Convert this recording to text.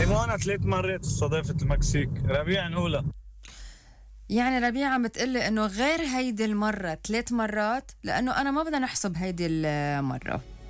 لأنه أنا 3 مرات استضافت المكسيك ربيع أولى. يعني ربيع عم بتقلي انه غير هيدي المرة 3 مرات، لانه انا ما بدنا نحسب هيدي المرة.